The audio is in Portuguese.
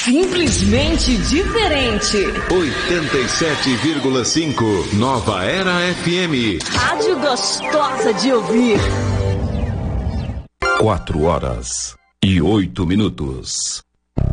Simplesmente diferente. 87,5 Nova Era FM. Rádio gostosa de ouvir. 4 horas e 8 minutos.